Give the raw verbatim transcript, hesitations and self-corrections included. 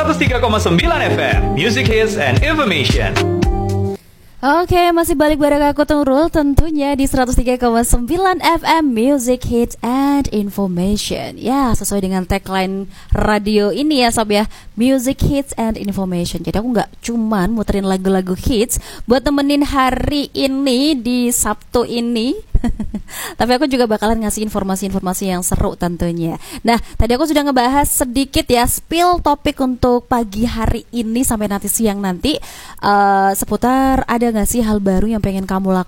seratus tiga koma sembilan F M, Music Hits and Information. Oke, masih balik bareng aku Tungrul tentunya di seratus tiga koma sembilan F M Music Hits and Information. Ya, sesuai dengan tagline radio ini ya Sob ya, Music Hits and Information. Jadi aku gak cuman muterin lagu-lagu hits buat temenin hari ini di Sabtu ini, tapi aku juga bakalan ngasih informasi-informasi yang seru tentunya. Nah, tadi aku sudah ngebahas sedikit ya, spill topik untuk pagi hari ini sampai nanti siang nanti, uh, seputar ada gak sih hal baru yang pengen kamu lakukan